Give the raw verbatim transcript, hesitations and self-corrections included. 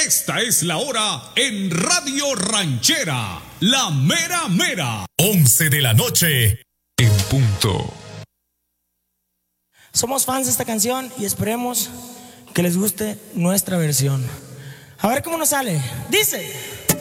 Esta es la hora en Radio Ranchera, la mera mera. once de la noche en punto. Somos fans de esta canción y esperemos que les guste nuestra versión. A ver cómo nos sale. Dice...